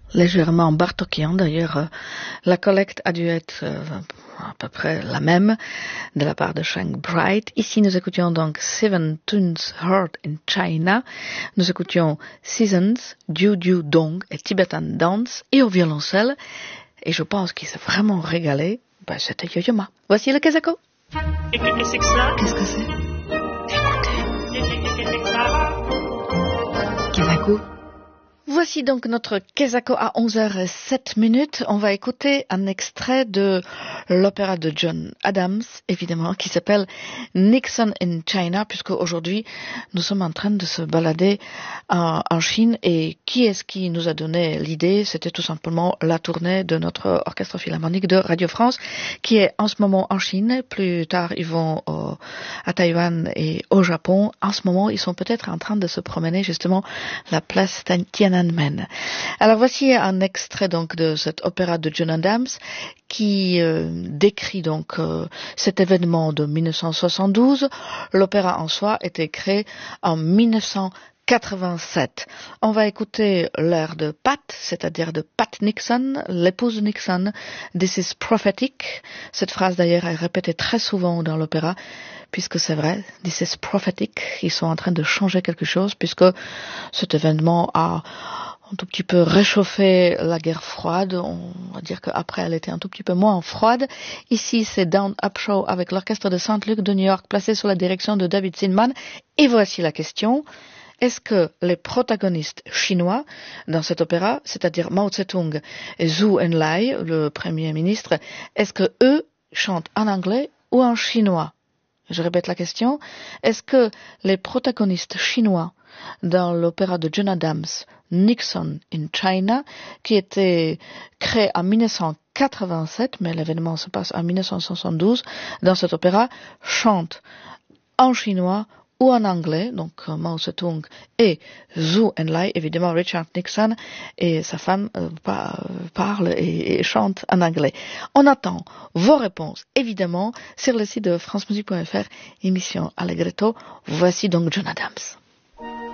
légèrement bartokian. D'ailleurs, la collecte a dû être à peu près la même de la part de Frank Bright. Ici, nous écoutions donc Seven Tunes Heard in China. Nous écoutions Seasons, Diu Diu Dong et Tibetan Dance. Et au violoncelle, et je pense qu'il s'est vraiment régalé, c'était Yo-Yo Ma. Voici le Kesako. Qu'est-ce que c'est? Kesako. Voici donc notre Kesako à 11h07. On va écouter un extrait de l'opéra de John Adams, évidemment, qui s'appelle Nixon in China, puisque aujourd'hui nous sommes en train de se balader en Chine. Et qui est-ce qui nous a donné l'idée? C'était tout simplement la tournée de notre orchestre philharmonique de Radio France, qui est en ce moment en Chine. Plus tard, ils vont à Taïwan et au Japon. En ce moment, ils sont peut-être en train de se promener justement la place Tiananmen. Alors voici un extrait donc de cet opéra de John Adams qui décrit donc cet événement de 1972. L'opéra en soi était créé en 1987. On va écouter l'air de Pat, c'est-à-dire de Pat Nixon, l'épouse de Nixon. This is prophetic. Cette phrase d'ailleurs est répétée très souvent dans l'opéra, puisque c'est vrai, this is prophetic. Ils sont en train de changer quelque chose, puisque cet événement a un tout petit peu réchauffé la guerre froide. On va dire qu'après, elle était un tout petit peu moins froide. Ici, c'est Down Up Show avec l'orchestre de St. Luke de New York, placé sous la direction de David Zinman. Et voici la question. Est-ce que les protagonistes chinois dans cet opéra, c'est-à-dire Mao Tse-tung et Zhou Enlai, le premier ministre, est-ce que eux chantent en anglais ou en chinois? Je répète la question. Est-ce que les protagonistes chinois dans l'opéra de John Adams, Nixon in China, qui était créé en 1987, mais l'événement se passe en 1972, dans cet opéra, chantent en chinois ou en anglais, donc Mao Tse-tung et Zhou Enlai, évidemment Richard Nixon et sa femme parlent et chantent en anglais. On attend vos réponses, évidemment, sur le site de francemusique.fr, émission Allegretto. Voici donc John Adams.